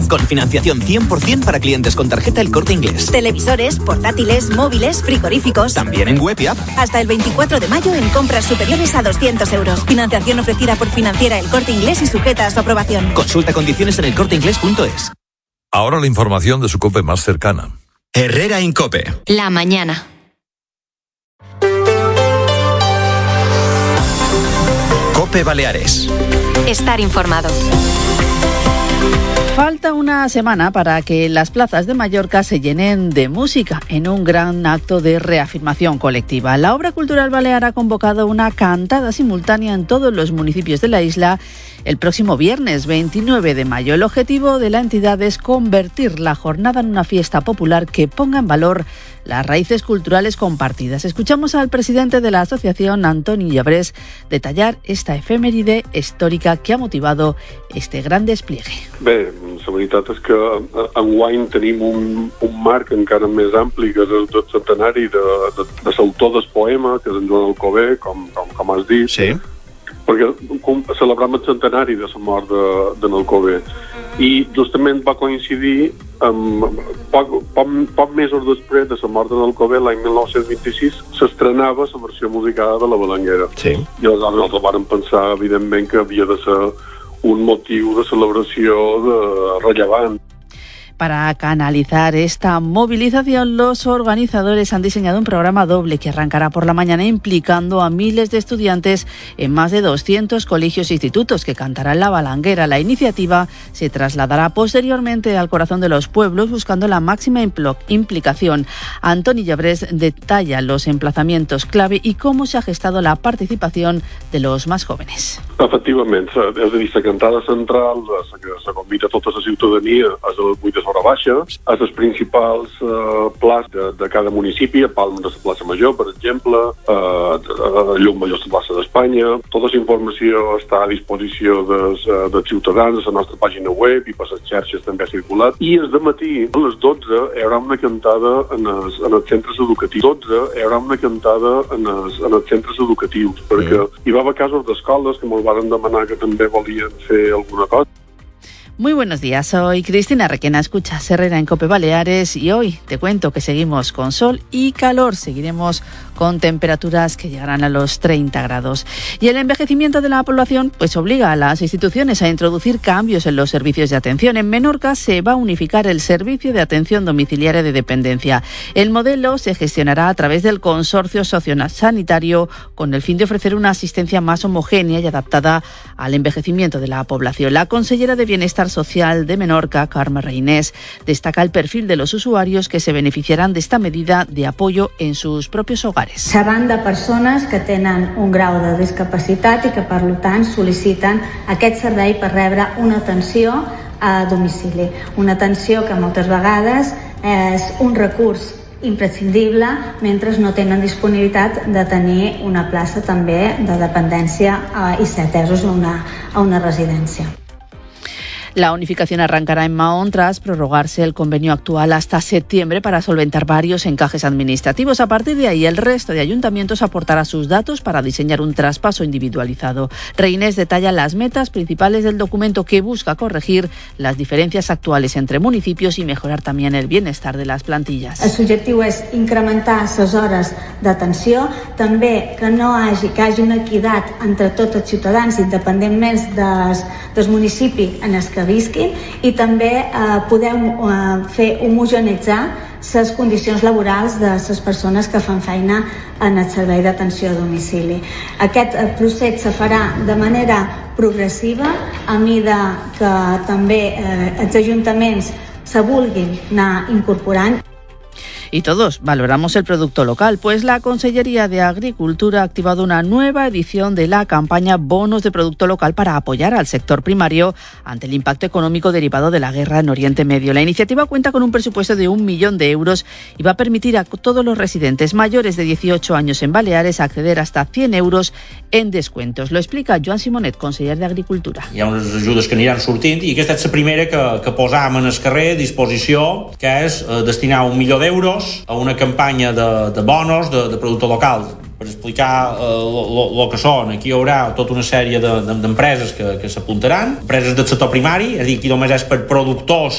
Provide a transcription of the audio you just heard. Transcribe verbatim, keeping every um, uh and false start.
con financiación cien por ciento para clientes con tarjeta El Corte Inglés. Televisores, portátiles, móviles, frigoríficos. También en web y app. Hasta el veinticuatro de mayo en compras superiores a doscientos euros. Financiación ofrecida por Financiera El Corte Inglés y sujeta a su aprobación. Consulta condiciones en el corte inglés punto es. Ahora la información de su COPE más cercana. Herrera en COPE. La mañana. COPE Baleares. Estar informado. Falta una semana para que las plazas de Mallorca se llenen de música en un gran acto de reafirmación colectiva. La Obra Cultural Balear ha convocado una cantada simultánea en todos los municipios de la isla el próximo viernes veintinueve de mayo. El objetivo de la entidad es convertir la jornada en una fiesta popular que ponga en valor las raíces culturales compartidas. Escuchamos al presidente de la asociación, Antoni Llabrés, detallar esta efeméride histórica que ha motivado este gran despliegue. Bé, la veritat és que enguany tenim un, un marc encara més ampli, que és el del centenari de, de, de l'autor del poema, que és en Joan Alcover, com, com, com has dit. Sí. Perquè celebrem el centenari de la mort d'en Alcover. I justament va coincidir amb poc, poc, poc mesos després de la mort d'en Alcover, l'any mil nou-cents vint-i-sis, s'estrenava la versió musicada de la Balanguera. Sí. I aleshores nosaltres vàrem pensar, evidentment, que havia de ser un motiu de celebració de rellevant. Para canalizar esta movilización, los organizadores han diseñado un programa doble que arrancará por la mañana implicando a miles de estudiantes en más de doscientos colegios e institutos que cantarán la Balanguera. La iniciativa se trasladará posteriormente al corazón de los pueblos buscando la máxima implicación. Antoni Llabrés detalla los emplazamientos clave y cómo se ha gestado la participación de los más jóvenes. Efectivament, és a dir, la cantada central, la que se convida a tota la ciutadania, és el vuit de Sora Baixa, a les principals eh, places de, de cada municipi, a Palma de la plaça Major, per exemple, eh, a Llum Major de la plaça d'Espanya. Tota la informació està a disposició dels, dels ciutadans a la nostra pàgina web i per les xarxes també ha circulat. I el dematí, a les dotze, hi haurà una cantada en els, en els centres educatius. dotze, hi haurà una cantada en els, en els centres educatius, perquè mm. hi va haver casos d'escoles que molt van demanar que també volien fer alguna cosa. Muy buenos días, soy Cristina Requena, escuchas Herrera en COPE Baleares y hoy te cuento que seguimos con sol y calor, seguiremos con temperaturas que llegarán a los treinta grados. Y el envejecimiento de la población pues obliga a las instituciones a introducir cambios en los servicios de atención. En Menorca se va a unificar el servicio de atención domiciliaria de dependencia. El modelo se gestionará a través del consorcio sociosanitario con el fin de ofrecer una asistencia más homogénea y adaptada al envejecimiento de la población. La consellera de Bienestar Social de Menorca, Carme Reinés, destaca el perfil de los usuarios que se beneficiarán de esta medida de apoyo en sus propios hogares. Seran de persones que tenen un grau de discapacitat i que, per tant, sol·liciten aquest servei per rebre una atenció a domicili. Una atenció que moltes vegades és un recurs imprescindible mentre no tenen disponibilitat de tenir una plaça també de dependència i ser atesos a una, a una residència. La unificación arrancará en Mahón tras prorrogarse el convenio actual hasta septiembre para solventar varios encajes administrativos. A partir de ahí, el resto de ayuntamientos aportará sus datos para diseñar un traspaso individualizado. Reinés detalla las metas principales del documento que busca corregir las diferencias actuales entre municipios y mejorar también el bienestar de las plantillas. El objectiu és incrementar les hores d'atenció, també que no hagi, que hagi una equitat entre tots els ciutadans, independentment dels, dels municipis en els que visquin, i també eh, podem eh, fer homogeneitzar les condicions laborals de les persones que fan feina en el servei d'atenció a domicili. Aquest procés se farà de manera progressiva a mida que també eh, els ajuntaments se vulguin anar incorporant. Y todos valoramos el producto local, pues la Consellería de Agricultura ha activado una nueva edición de la campaña Bonos de Producto Local para apoyar al sector primario ante el impacto económico derivado de la guerra en Oriente Medio. La iniciativa cuenta con un presupuesto de un millón de euros y va a permitir a todos los residentes mayores de dieciocho años en Baleares acceder hasta cien euros en descuentos. Lo explica Joan Simonet, conseller d'Agricultura. Hi ha unes ajudes que aniran sortint i aquesta és la primera que, que posam en el carrer a disposició, que és eh, destinar un milió d'euros a una campanya de, de bonos de, de producte local. Per explicar el que són, aquí hi haurà tota una sèrie de, de, d'empreses que, que s'apuntaran, empreses del sector primari, és a dir, aquí només és per productors